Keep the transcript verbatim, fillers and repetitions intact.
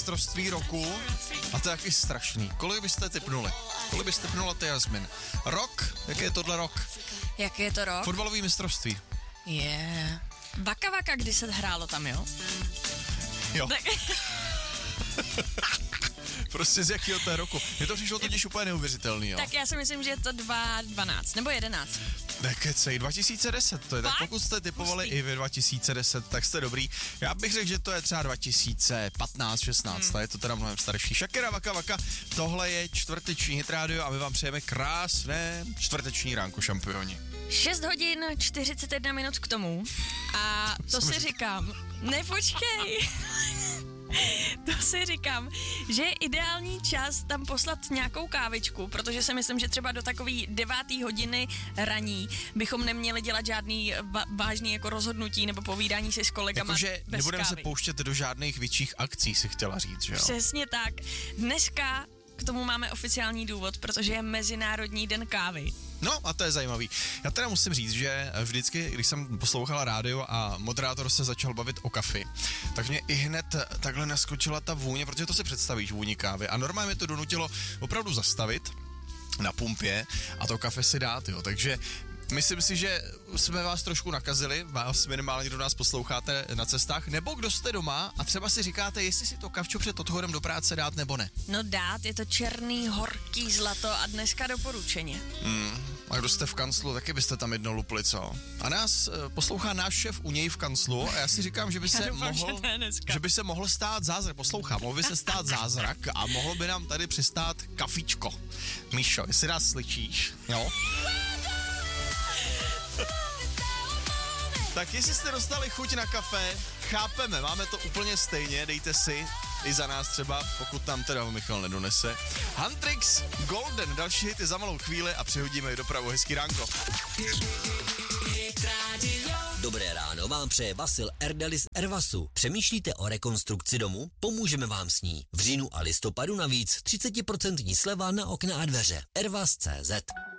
mistrovství roku a to je taky strašný. Kolik byste tipnuli? Kolik byste tipnula ty, Jasmin? Rok? Jaký je tohle rok? Jaký je to rok? Fotbalový mistrovství. Je. Yeah. Vaka Vaka, kdy se hrálo tam, jo? Jo. Tak... Prostě z jakého to je roku. Mně to přišlo totiž úplně neuvěřitelný, jo. Tak já si myslím, že je to dva dvanáct nebo jedenáct. Nekecej, dva tisíce deset to je, tak Fakt? pokud jste typovali i vy dva tisíce deset, tak jste dobrý. Já bych řekl, že to je třeba dva tisíce patnáct šestnáct, hmm. je to teda mnohem starší. Shakira, Vaka Vaka, tohle je čtvrteční Hit Radio a my vám přejeme krásné čtvrteční ránko, šampioni. šest hodin čtyřicet jedna minut k tomu a to si říkám, nepočkej. To si říkám, že je ideální čas tam poslat nějakou kávičku, protože si myslím, že třeba do takový devátý hodiny raní bychom neměli dělat žádný va- vážný jako rozhodnutí nebo povídání si s kolegama Jakože bez nebudeme se kávy. pouštět do žádných větších akcí, si chtěla říct, že jo? Přesně tak. Dneska k tomu máme oficiální důvod, protože je Mezinárodní den kávy. No a to je zajímavý. Já teda musím říct, že vždycky, když jsem poslouchal rádio a moderátor se začal bavit o kafi, tak mě i hned takhle naskočila ta vůně, protože to si představíš, vůni kávy. A normálně mě to donutilo opravdu zastavit na pumpě a to kafe si dát, jo. Takže myslím si, že jsme vás trošku nakazili, vás minimálně, kdo nás posloucháte na cestách, nebo kdo jste doma a třeba si říkáte, jestli si to kavčo před odchodem do práce dát nebo ne. No dát, je to černý, horký zlato a dneska doporučeně. Hmm. A kdo jste v kanclu, taky byste tam jednou lupli, co? A nás poslouchá náš šéf u něj v kanclu a já si říkám, že by se doufám, mohl, že, že by se mohl stát zázrak, poslouchám, mohl by se stát zázrak a mohl by nám tady přistát kafičko. Míšo, jestli nás slyšíš, jo? Tak jestli jste dostali chuť na kafe, chápeme, máme to úplně stejně, dejte si i za nás třeba, pokud nám teda Michal nedonese. Huntrix, Golden, další hity za malou chvíli a přihodíme je dopravu. Hezký ránko. Dobré ráno vám přeje Vasil Erdelis z Ervasu. Přemýšlíte o rekonstrukci domu? Pomůžeme vám s ní. V říjnu a listopadu navíc třicet procent sleva na okna a dveře. Ervas tečka cé zet.